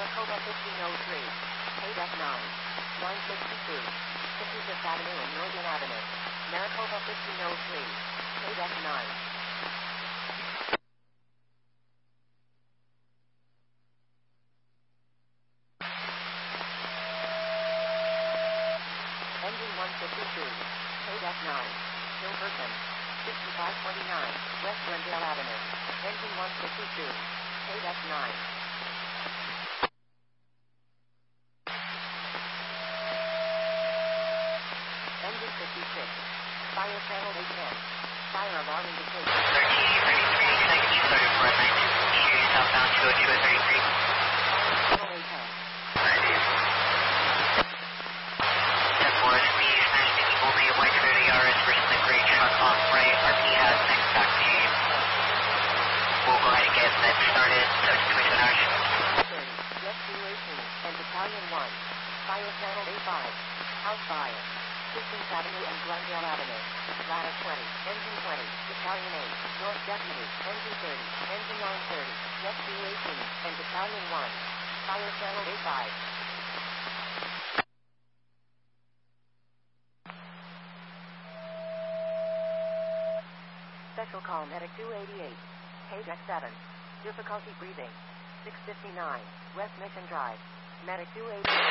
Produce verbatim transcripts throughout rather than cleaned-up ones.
Maricopa fifteen oh three. eight F nine. nine sixty-two. fifty-fifth Avenue and Northern Avenue. Maricopa fifteen oh three. eight F nine. Engine one fifty-two. eight F nine. Silverton. sixty-five twenty-nine. West Glendale Avenue. Engine one fifty-two. eight F nine. Engine fifty-six. Fire channel eight ten. Fire alarm indication. thirteen thirty-three, second started for nine two, Sirius southbound two oh two oh thirty-three. Channel eight ten. ten four, please nine Eagle Bay White thirty R S versus the gray truck off right. R P has next back to you. We'll go ahead and get that started. seventeen twenty-seven hours. thirty. Jet two eighteen. And Battalion one. Fire channel eight five. House fire. fifteenth Avenue and Glendale Avenue. Ladder twenty. Engine twenty. Battalion eight. North Deputy. Engine thirty. Engine nine thirty. Jet two eighteen. And Battalion one. Fire channel eight five. Special call medic two eighty-eight. Page X seven. Difficulty breathing. six fifty-nine. West Mission Drive. Medic two eighty-eight.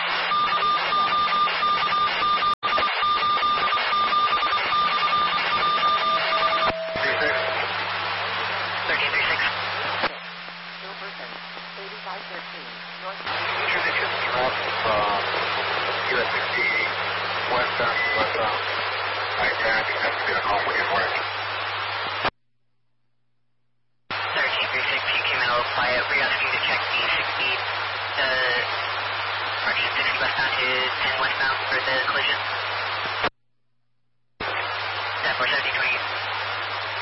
thirteen thirty-six. Silverton. eighty-five thirteen. North Transition left from U S sixty westbound to westbound. I tax has to be on home inward. thirteen thirty-six, you came in a little quiet. We're asking you to check the six speed. The correction sixty westbound to ten westbound for the collision.